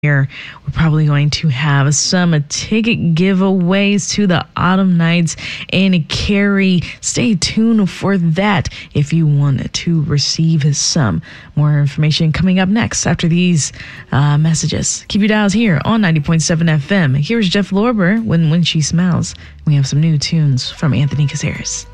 We're probably going to have some ticket giveaways to the Autumn Nights in Cary. Stay tuned for that if you want to receive some more information coming up next after these messages. Keep your dials here on 90.7 FM. Here's Jeff Lorber when She Smiles. We have some new tunes from Anthony Caceres.